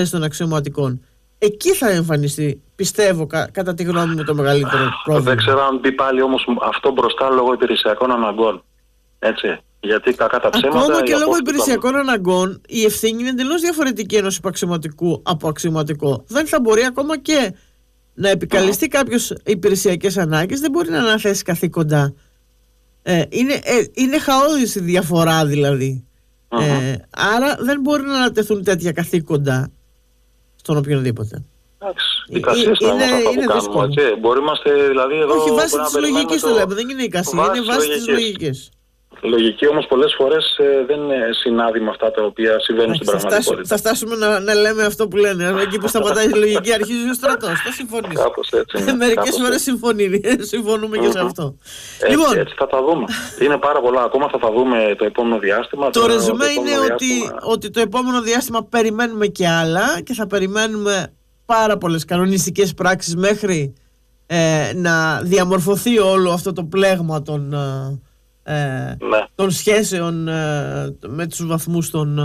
των αξιωματικών. Εκεί θα εμφανιστεί, πιστεύω, κατά τη γνώμη μου, το μεγαλύτερο πρόβλημα. Δεν ξέρω αν μπει πάλι όμως αυτό μπροστά λόγω υπηρεσιακών αναγκών. Έτσι. Γιατί κακά τα ψέματα. Ακόμα και λόγω υπηρεσιακών αναγκών, η ευθύνη είναι εντελώς διαφορετική ενός υπαξιωματικού από αξιωματικό. Δεν θα μπορεί ακόμα και να επικαλεστεί κάποιος υπηρεσιακές ανάγκες, δεν μπορεί να αναθέσει καθήκοντα. Είναι χαόδης η διαφορά δηλαδή. Άρα δεν μπορεί να ανατεθούν τέτοια καθήκοντα στον οποιονδήποτε. Είναι δύσκολο. Μπορεί είμαστε δηλαδή εδώ. Όχι, βάσει της λογικής το λέμε, δεν είναι εικασία, είναι βάσει της λογικής. Λογική όμως πολλές φορές δεν συνάδει με αυτά τα οποία συμβαίνουν στην πραγματικότητα. Θα φτάσουμε να λέμε αυτό που λένε. Εκεί που σταματάει η λογική αρχίζει ο στρατός. Θα συμφωνείς. Κάπως έτσι. Μερικές φορές συμφωνούμε και σε αυτό. Λοιπόν, έτσι θα τα δούμε. Είναι πάρα πολλά. Ακόμα θα τα δούμε το επόμενο διάστημα. Το ρεζουμέ είναι ότι το επόμενο διάστημα περιμένουμε και άλλα και θα περιμένουμε πάρα πολλές κανονιστικές πράξεις μέχρι να διαμορφωθεί όλο αυτό το πλέγμα των σχέσεων με τους βαθμούς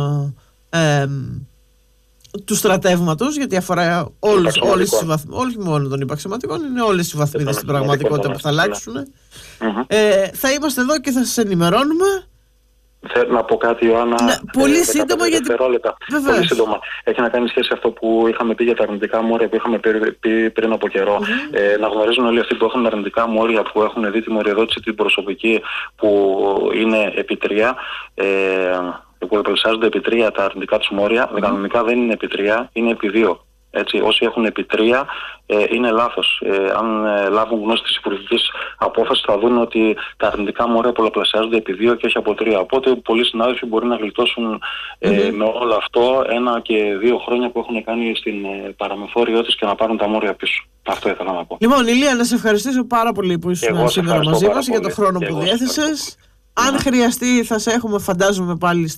του στρατεύματος, γιατί αφορά όλες τις βαθμίδες, όχι μόνο των υπαξιωματικών, είναι όλες οι βαθμίδες στην πραγματικότητα που θα αλλάξουν. Θα είμαστε εδώ και θα σας ενημερώνουμε. Θέλω να πω κάτι, Ιωάννα. Πολύ σύντομα, γιατί. Πολύ σύντομα. Έχει να κάνει σχέση αυτό που είχαμε πει για τα αρνητικά μόρια που είχαμε πει πριν από καιρό. Να γνωρίζουν όλοι αυτοί που έχουν αρνητικά μόρια, που έχουν δει τη μοριοδότηση την προσωπική που είναι επί 3, που επλησιάζονται επί 3 τα αρνητικά τους μόρια. Κανονικά δεν είναι επί 3, είναι επί 2. Έτσι, όσοι έχουν επί 3 είναι λάθος. Αν λάβουν γνώση της υπουργικής απόφασης θα δουν ότι τα αρνητικά μόρια πολλαπλασιάζονται επί 2 και όχι από 3. Οπότε πολλοί συνάδελφοι μπορεί να γλιτώσουν με όλο αυτό 1 και 2 χρόνια που έχουν κάνει στην παραμεθόριό της και να πάρουν τα μόρια πίσω. Αυτό ήθελα να πω. Λοιπόν, Ηλία, να σε ευχαριστήσω πάρα πολύ που ήσουν σήμερα μαζί μας για τον χρόνο που διέθεσες. Αν χρειαστεί θα σε έχουμε, φαντάζομαι, πάλι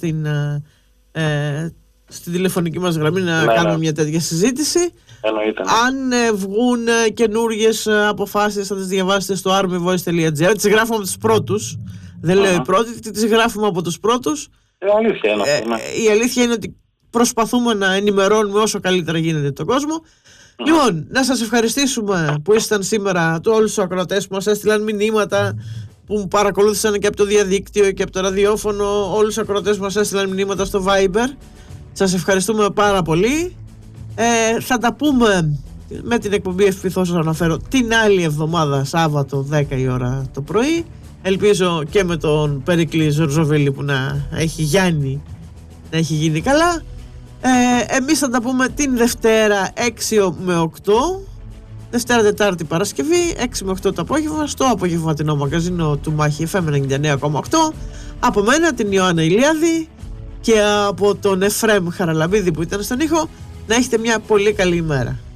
στην τηλεφωνική μας γραμμή να κάνουμε μια τέτοια συζήτηση. Εννοείται. Αν βγουν καινούργιες αποφάσεις θα τις διαβάσετε στο armyvoice.gr. Τις γράφουμε από τους πρώτους. Δεν λέω οι πρώτοι, τις γράφουμε από τους πρώτους. Αλήθεια είναι αυτό, η αλήθεια είναι ότι προσπαθούμε να ενημερώνουμε όσο καλύτερα γίνεται τον κόσμο. Λοιπόν, να σας ευχαριστήσουμε που ήσταν σήμερα, όλους τους ακροατές που μας έστειλαν μηνύματα, που παρακολούθησαν και από το διαδίκτυο και από το ραδιόφωνο. Όλους τους ακροατές που μας έστειλαν μηνύματα στο Viber. Σας ευχαριστούμε πάρα πολύ. Θα τα πούμε με την εκπομπή Ευπηθώς αναφέρω την άλλη εβδομάδα, Σάββατο 10 η ώρα το πρωί. Ελπίζω και με τον Περικλή Ζορζοβίλη που να έχει γίνει καλά. Εμείς θα τα πούμε την Δευτέρα 6 με 8. Δευτέρα, Τετάρτη, Παρασκευή 6 με 8 το απόγευμα στο απογευματινό μαγκαζίνο του Μάχη FM 99,8. Από μένα, την Ιωάννα Ηλιάδη, και από τον Εφραίμ Χαραλαμπίδη που ήταν στον ήχο. Να έχετε μια πολύ καλή ημέρα.